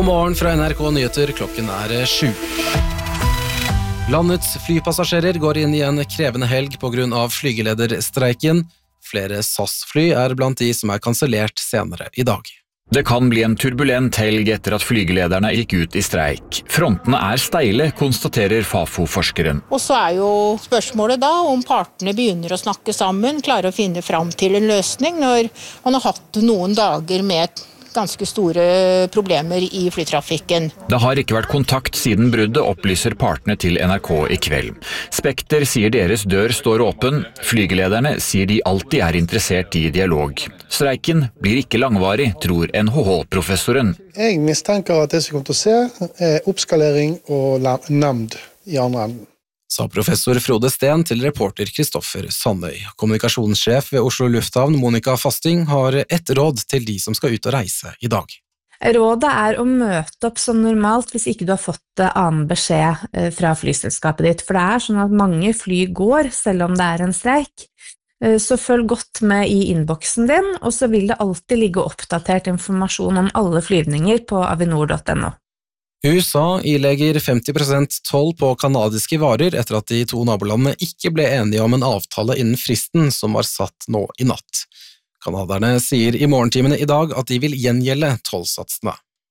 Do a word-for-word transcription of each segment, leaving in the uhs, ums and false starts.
God morgen fra N R K Nyheter, klokken er sju. Landets flypassasjerer går inn i en krevende helg på grunn av flygelederstreiken. Flere S A S-fly er blant de som er kansellert senere i dag. Det kan bli en turbulent helg etter at flygelederne gikk ut i streik. Frontene er steile, konstaterer Fafo-forskeren. Og så er jo spørsmålet da om partene begynner å snakke sammen, klarer å finne fram til en løsning når man har hatt noen dager med ganske store problemer i flytrafikken. Det har ikke vært kontakt siden bruddet, opplyser partene til N R K i kveld. Spekter sier deres dør står åpen. Flygelederne sier de alltid er interessert i dialog. Streiken blir ikke langvarig, tror N H H-professoren. Jeg mistenker at det som kommer til å se er oppskalering og nemnd i andre enden. Sa professor Frode Sten til reporter Kristoffer Sandøy. Kommunikasjonssjef ved Oslo Lufthavn, Monica Fasting, har ett råd til de som skal ut og reise i dag. Rådet er å møte opp som normalt hvis ikke du har fått annen beskjed fra flyselskapet ditt, for det er sånn at mange fly går selv om det er en streik. Så følg godt med i innboksen din, og så vil det alltid ligge oppdatert informasjon om alle flyvninger på avinor punktum no. U S A ilegger femti prosent toll på kanadiske varer etter at de to nabolandene ikke ble enige om en avtale innen fristen som var satt nå i natt. Kanaderne sier i morgentimene i dag at de vil gjengjelde tollsatsene.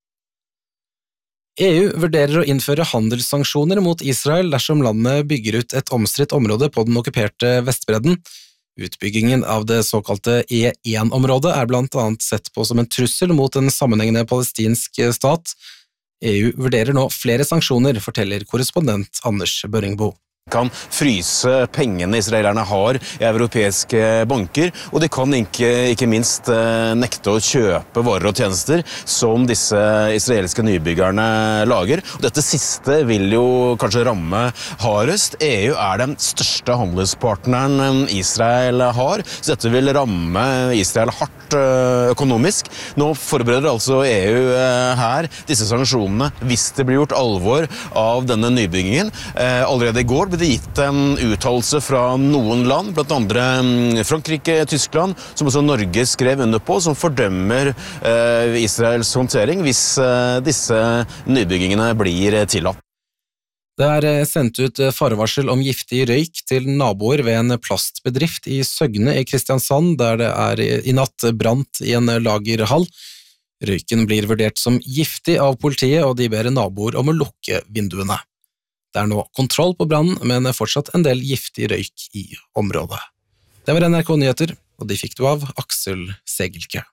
E U vurderer å innføre handelssanksjoner mot Israel dersom landet bygger ut et omstridt område på den okkuperte Vestbredden. Utbyggingen av det såkalte E én området er blant annet sett på som en trussel mot en sammenhengende palestinsk stat. E U vurderer nå flere sanksjoner, forteller korrespondent Anders Børingbo. Kan fryse pengene israelerne har i europeiske banker, og de kan ikke, ikke minst nekte å kjøpe varer og tjenester som disse israelske nybyggerne lager. Og dette siste vil jo kanskje ramme hardest. E U er den største handelspartneren Israel har, så dette vil ramme Israel hardt økonomisk. Nå forbereder altså E U her disse sanksjonene hvis det blir gjort alvor av denne nybyggingen. Allerede i går ble det gitt en uttalelse fra noen land, blant andre Frankrike, Tyskland, som også Norge skrev under på, som fordømmer eh, Israels håndtering hvis eh, disse nybyggingene blir tillatt. Det er sendt ut farevarsel om giftig røyk til naboer ved en plastbedrift i Søgne i Kristiansand, der det er i natt brant i en lagerhall. Røyken blir vurdert som giftig av politiet, og de ber naboer om å lukke vinduene. Det er nå kontroll på brannen, men fortsatt en del giftig røyk i området. Det var N R K Nyheter, og de fikk du av Aksel Segelke.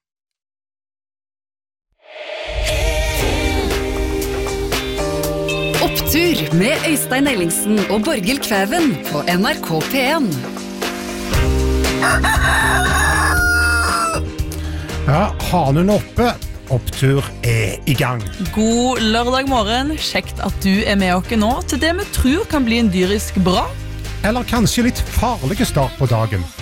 Opptur med Øystein Ellingsen og Borghild Kvæven på N R K P en. Ja, hanen oppe. Opptur er i gang. God lørdag morgen. Kjekt at du er med oss nå til det vi tror kan bli en dyrisk bra. Eller kanskje litt farlig start på dagen.